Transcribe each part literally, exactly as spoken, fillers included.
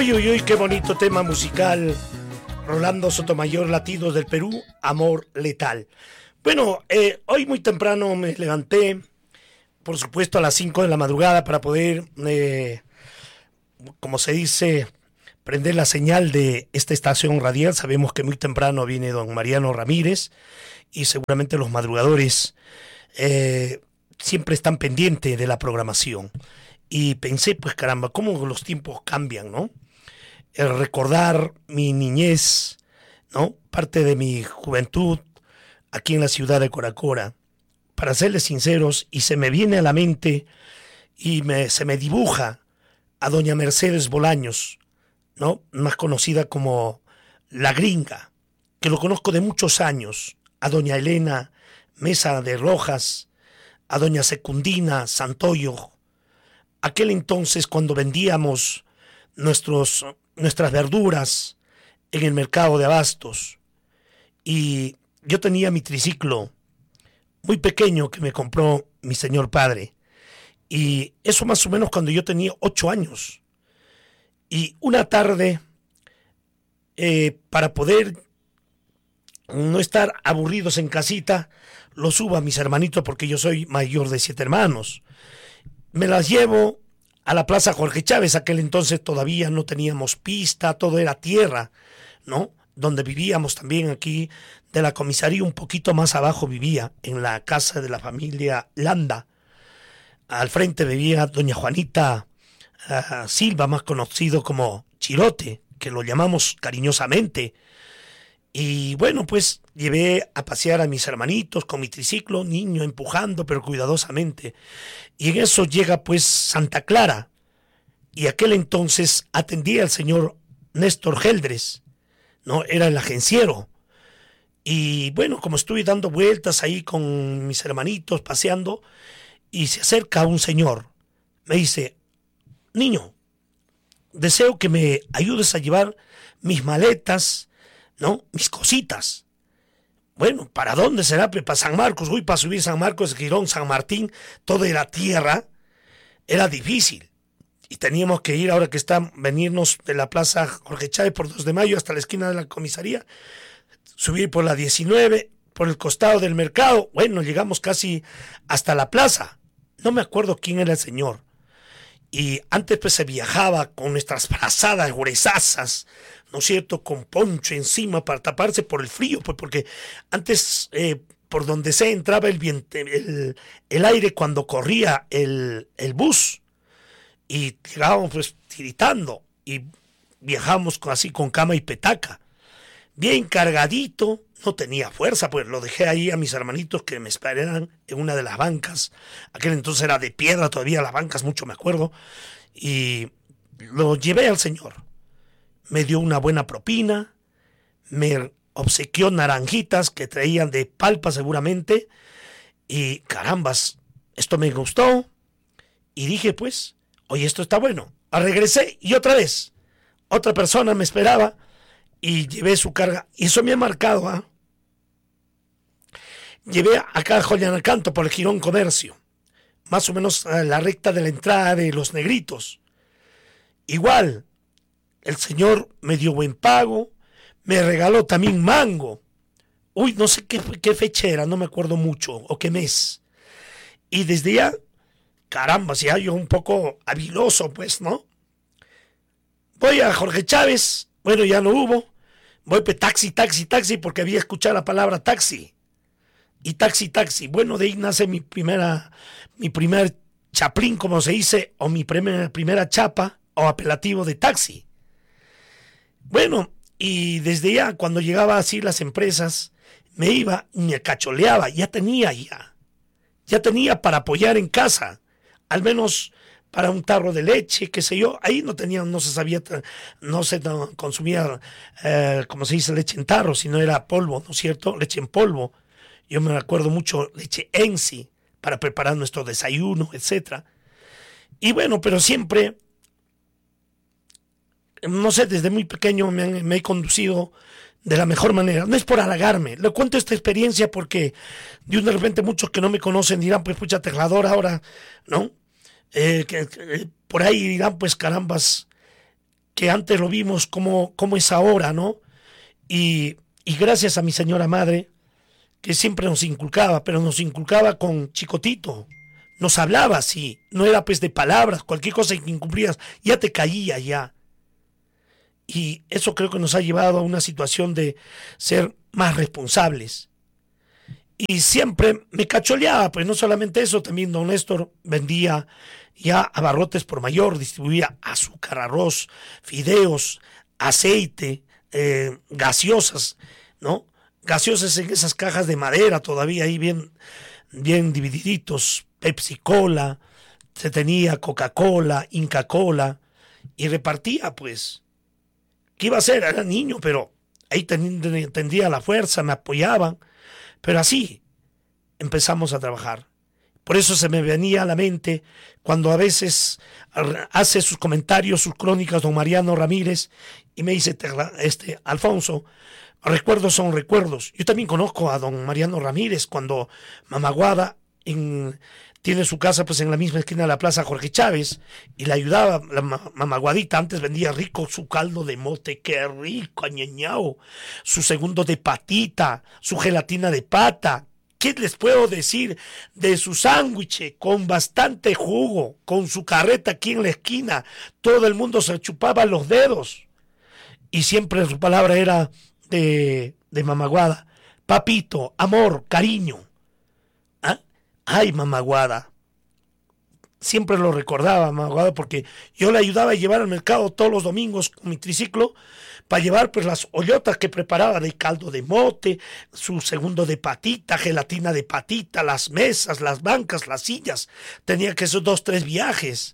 Uy, uy, uy, qué bonito tema musical. Rolando Sotomayor, Latidos del Perú, Amor Letal. Bueno, eh, hoy muy temprano me levanté, por supuesto a las cinco de la madrugada para poder, eh, como se dice, prender la señal de esta estación radial. Sabemos que muy temprano viene don Mariano Ramírez y seguramente los madrugadores eh, siempre están pendientes de la programación. Y pensé, pues caramba, cómo los tiempos cambian, ¿no? El recordar mi niñez, ¿no? Parte de mi juventud aquí en la ciudad de Coracora. Para serles sinceros, y se me viene a la mente y me, se me dibuja a doña Mercedes Bolaños, ¿no? Más conocida como La Gringa, que lo conozco de muchos años, a doña Elena Mesa de Rojas, a doña Secundina Santoyo, aquel entonces cuando vendíamos nuestros, nuestras verduras en el mercado de abastos, y yo tenía mi triciclo muy pequeño que me compró mi señor padre, y eso más o menos cuando yo tenía ocho años. Y una tarde, eh, para poder no estar aburridos en casita, lo subo a mis hermanitos porque yo soy mayor de siete hermanos. Me las llevo a la Plaza Jorge Chávez. Aquel entonces todavía no teníamos pista, todo era tierra, ¿no? Donde vivíamos también aquí de la comisaría, un poquito más abajo vivía, en la casa de la familia Landa. Al frente vivía doña Juanita uh, Silva, más conocido como Chirote, que lo llamamos cariñosamente. Y bueno, pues llevé a pasear a mis hermanitos con mi triciclo, niño empujando, pero cuidadosamente. Y en eso llega pues Santa Clara. Y aquel entonces atendía al señor Néstor Geldres, ¿no? Era el agenciero. Y bueno, como estuve dando vueltas ahí con mis hermanitos, paseando, y se acerca un señor. Me dice, niño, deseo que me ayudes a llevar mis maletas, ¿no? Mis cositas. Bueno, ¿para dónde será? Para San Marcos. Uy, para subir San Marcos, Girón, San Martín, todo era tierra. Era difícil. Y teníamos que ir, ahora que está, venirnos de la Plaza Jorge Chávez por dos de mayo hasta la esquina de la comisaría, subir por la diecinueve, por el costado del mercado. Bueno, llegamos casi hasta la plaza. No me acuerdo quién era el señor. Y antes pues se viajaba con nuestras brazadas gruesas, ¿no es cierto?, con poncho encima para taparse por el frío, pues porque antes eh, por donde se entraba el, viento, el, el aire cuando corría el, el bus, y llegábamos pues tiritando y viajábamos así con cama y petaca, bien cargadito. No tenía fuerza, pues lo dejé ahí a mis hermanitos que me esperaran en una de las bancas. Aquel entonces era de piedra todavía, las bancas, mucho me acuerdo. Y lo llevé al señor. Me dio una buena propina, me obsequió naranjitas que traían de Palpa seguramente. Y carambas, esto me gustó. Y dije pues, oye, esto está bueno. Regresé y otra vez, otra persona me esperaba y llevé su carga. Y eso me ha marcado, ¿ah? ¿eh? Llevé acá a Joyanacanto por el Girón Comercio, más o menos a la recta de la entrada de Los Negritos. Igual, el señor me dio buen pago, me regaló también mango. Uy, no sé qué, qué fecha era, no me acuerdo mucho, o qué mes. Y desde ya, caramba, ya yo un poco habiloso, pues, ¿no? Voy a Jorge Chávez, bueno, ya no hubo. Voy pe taxi, taxi, taxi, porque había escuchado la palabra taxi. Y taxi, taxi. Bueno, de ahí nace mi primera, mi primer chaplín, como se dice, o mi primera, primera chapa, o apelativo de taxi. Bueno, y desde ya, cuando llegaba así las empresas, me iba y me cacholeaba. Ya tenía ya. Ya tenía para apoyar en casa. Al menos para un tarro de leche, qué sé yo. Ahí no tenía, no se sabía, no se no, consumía, eh, como se dice, leche en tarro, sino era polvo, ¿no es cierto? Leche en polvo. Yo me acuerdo mucho leche en sí para preparar nuestro desayuno, etcétera. Y bueno, pero siempre, no sé, desde muy pequeño me, han, me he conducido de la mejor manera. No es por halagarme, le cuento esta experiencia porque de repente muchos que no me conocen dirán, pues pucha, teclador ahora, ¿no? Eh, que, que, por ahí dirán, pues carambas, que antes lo vimos como, como es ahora, ¿no? Y, y gracias a mi señora madre, que siempre nos inculcaba, pero nos inculcaba con chicotito, nos hablaba así, no era pues de palabras, cualquier cosa que incumplías, ya te caía ya. Y eso creo que nos ha llevado a una situación de ser más responsables. Y siempre me cacholeaba, pues no solamente eso, también don Néstor vendía ya abarrotes por mayor, distribuía azúcar, arroz, fideos, aceite, eh, gaseosas, ¿no? Gaseosas en esas cajas de madera todavía ahí bien, bien divididitos, Pepsi Cola, se tenía Coca-Cola, Inca Cola, y repartía pues. ¿Qué iba a hacer? Era niño, pero ahí ten, tendría la fuerza, me apoyaban. Pero así empezamos a trabajar. Por eso se me venía a la mente cuando a veces hace sus comentarios, sus crónicas, don Mariano Ramírez, y me dice, este, Alfonso, recuerdos son recuerdos. Yo también conozco a don Mariano Ramírez cuando Mamaguada en, tiene su casa pues en la misma esquina de la Plaza Jorge Chávez y le ayudaba la Mamaguadita. Antes vendía rico su caldo de mote, qué rico, añeñao, su segundo de patita, su gelatina de pata. ¿Qué les puedo decir de su sándwich con bastante jugo, con su carreta aquí en la esquina? Todo el mundo se chupaba los dedos y siempre su palabra era de, de Mamaguada: papito, amor, cariño. ¿Ah? Ay, Mamaguada. Siempre lo recordaba, Mamaguada, porque yo le ayudaba a llevar al mercado todos los domingos con mi triciclo para llevar pues las ollotas que preparaba de caldo de mote, su segundo de patita, gelatina de patita, las mesas, las bancas, las sillas. Tenía que esos dos, tres viajes.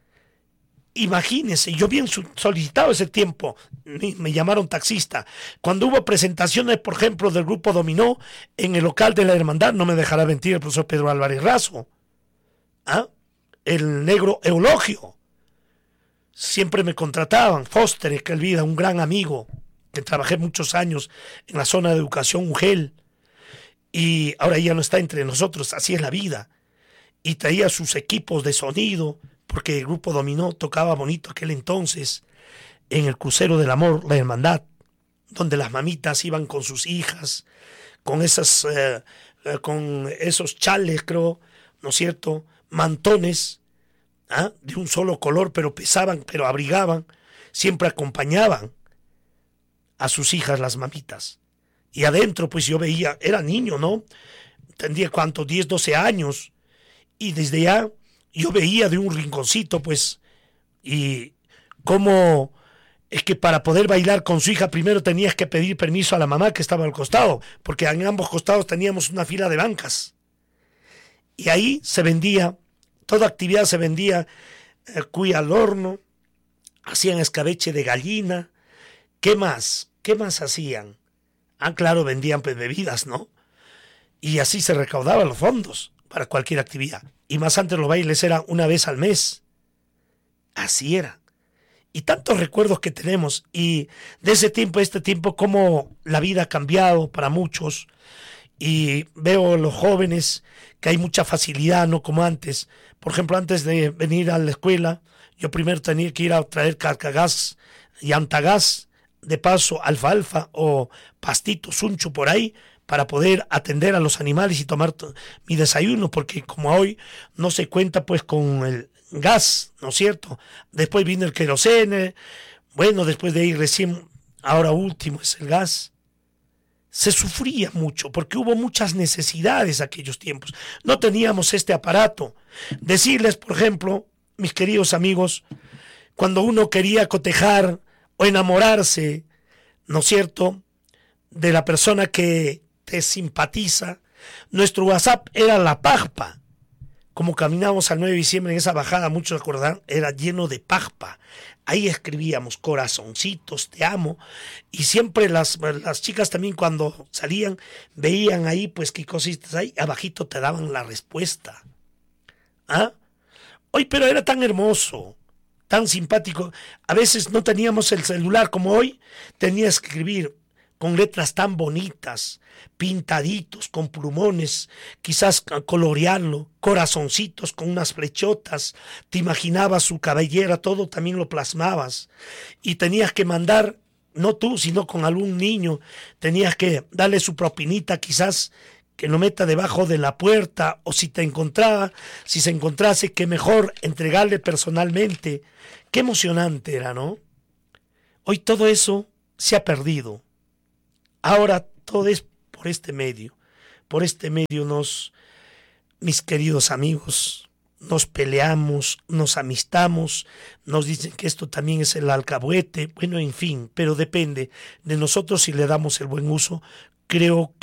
Imagínense, yo bien solicitado ese tiempo, me, me llamaron taxista. Cuando hubo presentaciones, por ejemplo, del grupo Dominó en el local de la Hermandad, no me dejará mentir el profesor Pedro Álvarez Razo, ¿ah? El negro Eulogio, siempre me contrataban. Foster Escalvida, un gran amigo, que trabajé muchos años en la zona de educación U G E L, y ahora ya no está entre nosotros, así es la vida. Y traía sus equipos de sonido, porque el grupo Dominó tocaba bonito aquel entonces, en el Crucero del Amor, la Hermandad, donde las mamitas iban con sus hijas, con esas, eh, eh, con esos chales, creo, ¿no es cierto?, mantones, ¿ah?, de un solo color, pero pesaban, pero abrigaban, siempre acompañaban a sus hijas las mamitas. Y adentro, pues yo veía, era niño, ¿no? Tendría cuánto, diez, doce años, y desde ya yo veía de un rinconcito, pues, y cómo es que para poder bailar con su hija primero tenías que pedir permiso a la mamá que estaba al costado, porque en ambos costados teníamos una fila de bancas. Y ahí se vendía, toda actividad se vendía, eh, cuy al horno, hacían escabeche de gallina. ¿Qué más? ¿Qué más hacían? Ah, claro, vendían pues, bebidas, ¿no? Y así se recaudaban los fondos para cualquier actividad. Y más antes los bailes eran una vez al mes. Así era. Y tantos recuerdos que tenemos. Y de ese tiempo a este tiempo, cómo la vida ha cambiado para muchos. Y veo los jóvenes que hay mucha facilidad, no como antes. Por ejemplo, antes de venir a la escuela, yo primero tenía que ir a traer carcagás y antagás, de paso alfalfa o pastito, suncho por ahí, para poder atender a los animales y tomar t- mi desayuno, porque como hoy no se cuenta pues con el gas, ¿no es cierto? Después vino el querosene, bueno, después de ahí recién, ahora último es el gas. Se sufría mucho porque hubo muchas necesidades aquellos tiempos. No teníamos este aparato. Decirles, por ejemplo, mis queridos amigos, cuando uno quería cotejar o enamorarse, ¿no es cierto?, de la persona que te simpatiza, nuestro WhatsApp era la pajpa. Como caminábamos al nueve de diciembre en esa bajada, muchos recordarán, era lleno de pajpa. Ahí escribíamos corazoncitos, te amo, y siempre las, las chicas también cuando salían veían ahí pues qué cositas hay, abajito te daban la respuesta. ¿Ah? Hoy, pero era tan hermoso, tan simpático. A veces no teníamos el celular como hoy, tenías que escribir con letras tan bonitas, pintaditos, con plumones, quizás colorearlo, corazoncitos con unas flechotas, te imaginabas su cabellera, todo también lo plasmabas, y tenías que mandar, no tú, sino con algún niño, tenías que darle su propinita, quizás que lo meta debajo de la puerta, o si te encontraba, si se encontrase, que mejor entregarle personalmente. Qué emocionante era, ¿no? Hoy todo eso se ha perdido. Ahora todo es por este medio. Por este medio nos, mis queridos amigos, nos peleamos, nos amistamos, nos dicen que esto también es el alcahuete, bueno, en fin, pero depende de nosotros si le damos el buen uso. Creo